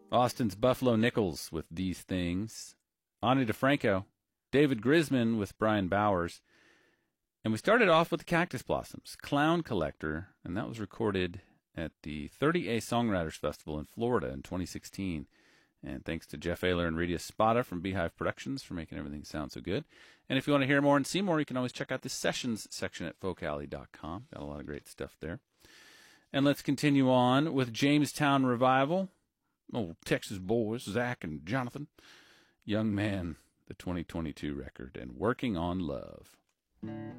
Austin's Buffalo Nichols with These Things. Ani DeFranco. David Grisman with Brian Bowers. And we started off with the Cactus Blossoms, Clown Collector, and that was recorded at the 30A Songwriters Festival in Florida in 2016. And thanks to Jeff Ayler and Rita Spada from Beehive Productions for making everything sound so good. And if you want to hear more and see more, you can always check out the Sessions section at folkalley.com. Got a lot of great stuff there. And let's continue on with Jamestown Revival. Old Texas boys, Zach and Jonathan. Young Man, the 2022 record, and Working on Love.